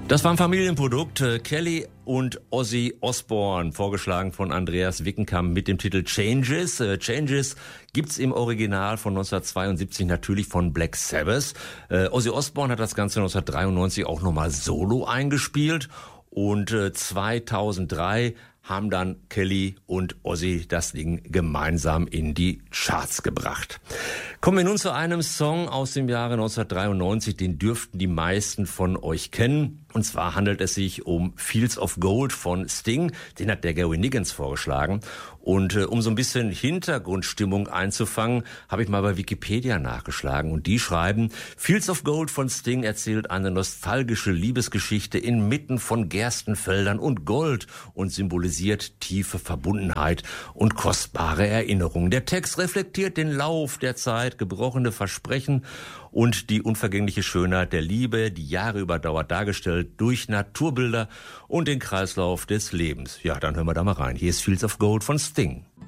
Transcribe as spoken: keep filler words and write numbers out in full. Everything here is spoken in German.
Das war ein Familienprodukt. Kelly und Ozzy Osbourne, vorgeschlagen von Andreas Wickenkamp mit dem Titel Changes. Changes gibt's im Original von neunzehnhundertzweiundsiebzig natürlich von Black Sabbath. Ozzy Osbourne hat das Ganze neunzehnhundertdreiundneunzig auch nochmal solo eingespielt. Und zweitausenddrei haben dann Kelly und Ozzy das Ding gemeinsam in die Charts gebracht. Kommen wir nun zu einem Song aus dem Jahre neunzehnhundertdreiundneunzig, den dürften die meisten von euch kennen. Und zwar handelt es sich um Fields of Gold von Sting. Den hat der Gary Niggins vorgeschlagen. Und äh, um so ein bisschen Hintergrundstimmung einzufangen, habe ich mal bei Wikipedia nachgeschlagen. Und die schreiben, Fields of Gold von Sting erzählt eine nostalgische Liebesgeschichte inmitten von Gerstenfeldern und Gold und symbolisiert tiefe Verbundenheit und kostbare Erinnerungen. Der Text reflektiert den Lauf der Zeit, gebrochene Versprechen und die unvergängliche Schönheit der Liebe, die Jahre überdauert, dargestellt durch Naturbilder und den Kreislauf des Lebens. Ja, dann hören wir da mal rein. Hier ist Fields of Gold von Sting.